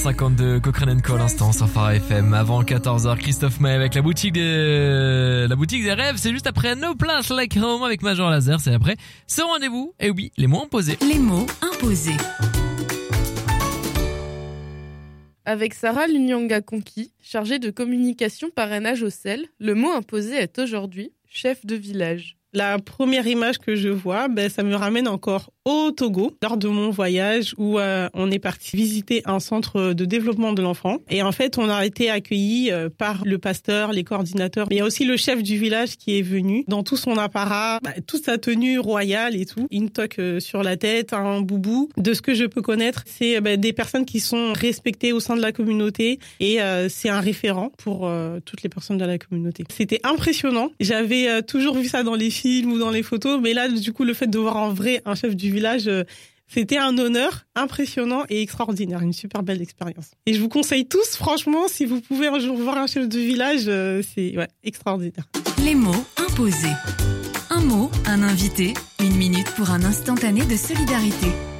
52 Cochrane & Co à l'instant sur Phare FM. Avant 14h, Christophe Maé avec la boutique des rêves. C'est juste après No Place Like Home avec Major Laser. C'est après ce rendez-vous. Et oui, les mots imposés. Les mots imposés. Avec Sarah Lunyanga-Conki, chargée de communication parrainage au sel, le mot imposé est aujourd'hui chef de village. La première image que je vois, ça me ramène encore au Togo, lors de mon voyage où on est parti visiter un centre de développement de l'enfant. Et en fait, on a été accueillis par le pasteur, les coordinateurs. Mais il y a aussi le chef du village qui est venu dans tout son apparat, toute sa tenue royale et tout. Une toque sur la tête, un boubou. De ce que je peux connaître, c'est des personnes qui sont respectées au sein de la communauté et c'est un référent pour toutes les personnes de la communauté. C'était impressionnant. J'avais toujours vu ça dans les films ou dans les photos, mais là, du coup, le fait de voir en vrai un chef du village, c'était un honneur impressionnant et extraordinaire, une super belle expérience. Et je vous conseille tous, franchement, si vous pouvez un jour voir un chef de village, c'est extraordinaire. Les mots imposés. Un mot, un invité, 1 minute pour un instantané de solidarité.